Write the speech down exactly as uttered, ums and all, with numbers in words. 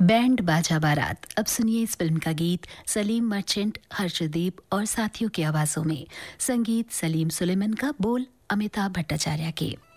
Band बाजा बारात। अब सुनिए इस फिल्म का गीत सलीम मर्चेंट, हर्षदीप और साथियों की आवाजों में। संगीत सलीम सुलेमान का, बोल अमिताभ भट्टाचार्य के।